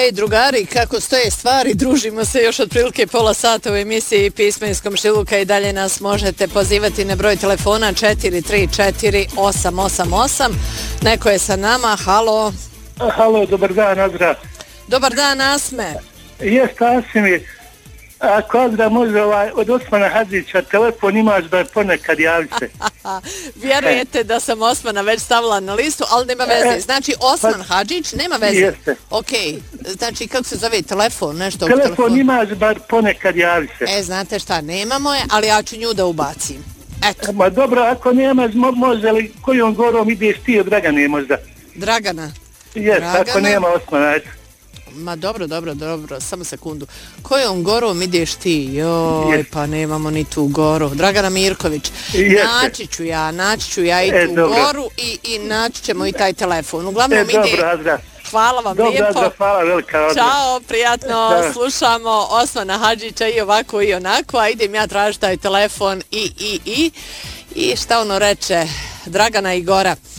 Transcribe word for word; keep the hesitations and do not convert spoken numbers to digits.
Hej drugari, kako stoje stvari, družimo se još otprilike pola sata u emisiji Pisma iz komšiluka i dalje nas možete pozivati na broj telefona četiri tri četiri osam osam osam. Neko je sa nama, halo. Halo, dobar dan, Azra. Dobar dan, Asme. Jeste, Asmi, ako Azra može ovaj, od Osmana Hadžića telefon imaš da ponekad javi se. Vjerujete da sam Osmana već stavila na listu, ali nema veze. Znači, Osman Hadžić, nema veze. Jeste. Ok, znači, kako se zove telefon? Nešto telefon, telefon imaš bar ponekad javi se. E, znate šta, nemamo je, ali ja ću nju da ubacim. Eto. Ma dobro, ako nemaš, mo može li kojom gorom ideš ti od Dragane možda? Dragana? Jes, ako nema Osmana, eto. Ma dobro, dobro, dobro, samo sekundu. Kojom gorom ideš ti? Joj, yes. Pa nemamo ni tu goru. Dragana Mirković. Yes. Naći ću ja, naći ću ja i e, tu dobro. goru i, i naći ćemo i taj telefon. Uglavnom e, ide... Dobro, Azra. Hvala vam dobro, lijepo. Azra, hvala velika. Azra. Ćao, prijatno. Da. Slušamo Osmana Hadžića i ovako i onako, a idem ja tražiti taj telefon i, i, i. I šta ono reče Dragana i Gora.